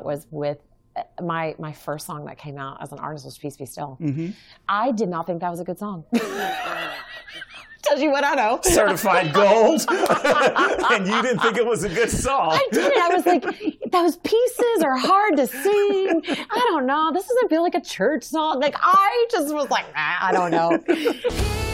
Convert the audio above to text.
was with my first song that came out as an artist was Peace Be Still. I did not think that was a good song. Tells you what I know. Certified gold. And you didn't think it was a good song. I didn't. I was like, those pieces are hard to sing. I don't know. This doesn't feel like a church song. Like, I just was like, I don't know.